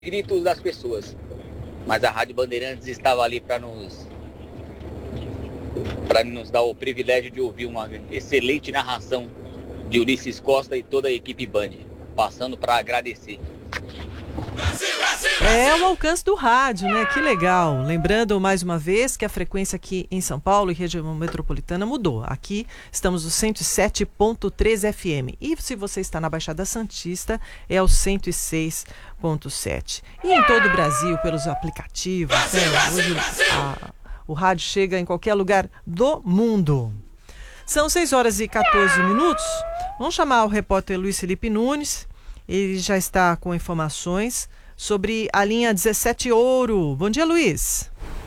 gritos das pessoas. Mas a Rádio Bandeirantes estava ali para nos dar o privilégio de ouvir uma excelente narração de Ulisses Costa e toda a equipe Band, passando para agradecer. É o alcance do rádio, né? Que legal. Lembrando mais uma vez que a frequência aqui em São Paulo e região metropolitana mudou. Aqui estamos no 107.3 FM. E se você está na Baixada Santista, é o 106.7. E em todo o Brasil, pelos aplicativos, né? Hoje o rádio chega em qualquer lugar do mundo. São 6 horas e 14 minutos. Vamos chamar o repórter Luiz Felipe Nunes. Ele já está com informações sobre a linha 17 Ouro. Bom dia, Luiz.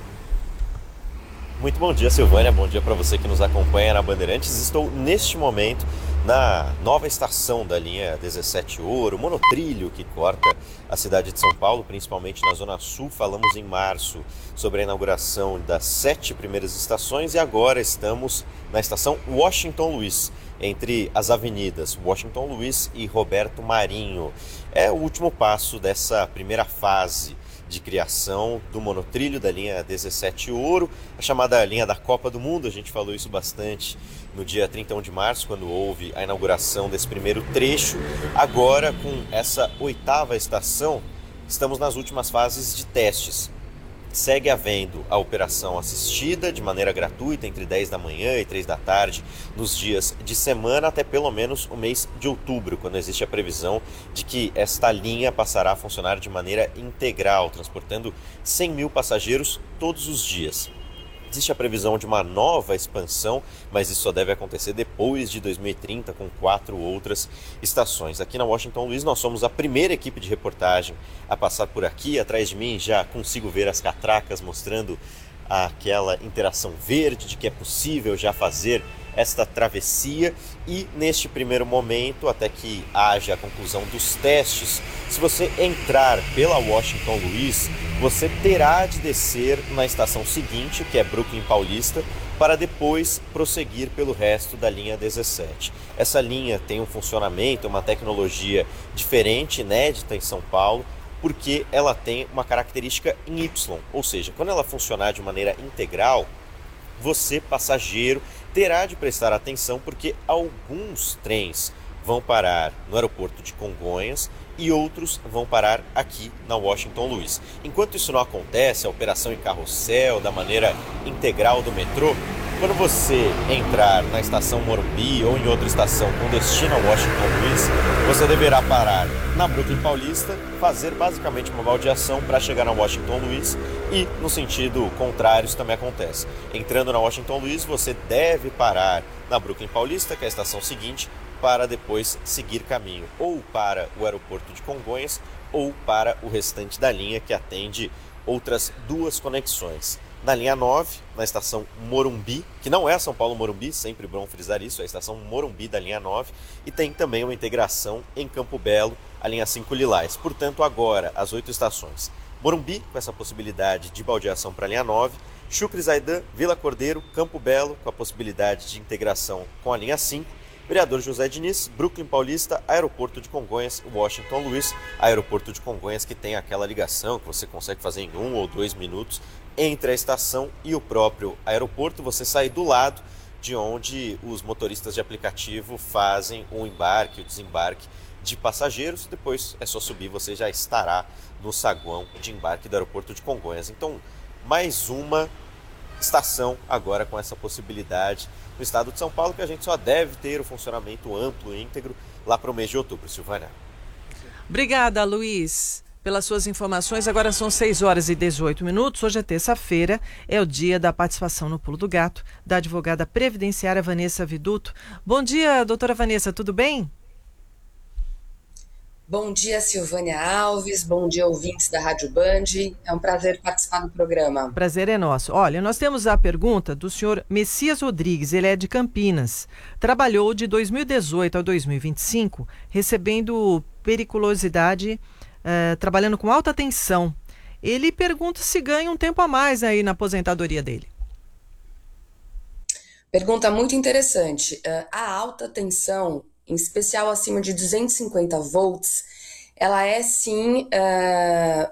Muito bom dia, Silvânia. Bom dia para você que nos acompanha na Bandeirantes. Estou neste momento na nova estação da linha 17 Ouro, monotrilho que corta a cidade de São Paulo, principalmente na Zona Sul. Falamos em março sobre a inauguração das 7 primeiras estações e agora estamos na estação Washington Luiz, entre as avenidas Washington Luiz e Roberto Marinho. É o último passo dessa primeira fase de criação do monotrilho da linha 17 Ouro, a chamada linha da Copa do Mundo. A gente falou isso bastante no dia 31 de março, quando houve a inauguração desse primeiro trecho. Agora, com essa 8ª estação, estamos nas últimas fases de testes. Segue havendo a operação assistida de maneira gratuita entre 10 da manhã e 3 da tarde nos dias de semana até pelo menos o mês de outubro, quando existe a previsão de que esta linha passará a funcionar de maneira integral, transportando 100 mil passageiros todos os dias. Existe a previsão de uma nova expansão, mas isso só deve acontecer depois de 2030, com 4 outras estações. Aqui na Washington Luiz, nós somos a primeira equipe de reportagem a passar por aqui. Atrás de mim já consigo ver as catracas mostrando aquela interação verde de que é possível já fazer esta travessia. E neste primeiro momento, até que haja a conclusão dos testes, se você entrar pela Washington Luiz, você terá de descer na estação seguinte, que é Brooklyn Paulista, para depois prosseguir pelo resto da linha 17. Essa linha tem um funcionamento, uma tecnologia diferente, inédita em São Paulo, porque ela tem uma característica em Y, ou seja, quando ela funcionar de maneira integral, você, passageiro, terá de prestar atenção porque alguns trens vão parar no aeroporto de Congonhas e outros vão parar aqui na Washington Luiz. Enquanto isso não acontece, a operação em carrossel, da maneira integral do metrô, quando você entrar na estação Morumbi ou em outra estação com destino a Washington Luiz, você deverá parar na Brooklyn Paulista, fazer basicamente uma baldeação para chegar na Washington Luiz, e no sentido contrário isso também acontece. Entrando na Washington Luiz, você deve parar na Brooklyn Paulista, que é a estação seguinte, para depois seguir caminho ou para o aeroporto de Congonhas ou para o restante da linha, que atende outras 2 conexões. Na linha 9, na estação Morumbi, que não é São Paulo Morumbi, sempre bom frisar isso, é a estação Morumbi da linha 9, e tem também uma integração em Campo Belo, a linha 5 Lilás. Portanto, agora, as 8 estações. Morumbi, com essa possibilidade de baldeação para a linha 9, Chucre Zaidan, Vila Cordeiro, Campo Belo, com a possibilidade de integração com a linha 5, Vereador José Diniz, Brooklyn Paulista, Aeroporto de Congonhas, Washington Luiz, Aeroporto de Congonhas, que tem aquela ligação que você consegue fazer em 1 ou 2 minutos entre a estação e o próprio aeroporto. Você sai do lado de onde os motoristas de aplicativo fazem o embarque, o desembarque de passageiros. Depois é só subir, você já estará no saguão de embarque do aeroporto de Congonhas. Então, mais uma estação agora com essa possibilidade no estado de São Paulo, que a gente só deve ter o funcionamento amplo e íntegro lá para o mês de outubro. Silvânia. Obrigada, Luiz, pelas suas informações. Agora são 6 horas e 18 minutos. Hoje é terça-feira, é o dia da participação no Pulo do Gato da advogada previdenciária Vanessa Viduto. Bom dia, doutora Vanessa, tudo bem? Bom dia, Silvânia Alves. Bom dia, ouvintes da Rádio Band. É um prazer participar do programa. Prazer é nosso. Olha, nós temos a pergunta do senhor Messias Rodrigues, ele é de Campinas. Trabalhou de 2018 a 2025, recebendo periculosidade, trabalhando com alta tensão. Ele pergunta se ganha um tempo a mais aí na aposentadoria dele. Pergunta muito interessante. A alta tensão, em especial acima de 250 volts, ela é sim